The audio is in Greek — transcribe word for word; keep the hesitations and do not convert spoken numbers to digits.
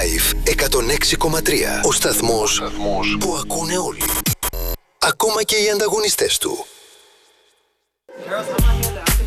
Live εκατόν έξι κόμμα τρία. Ο σταθμός που ακούνε όλοι. Ακόμα και οι ανταγωνιστές του.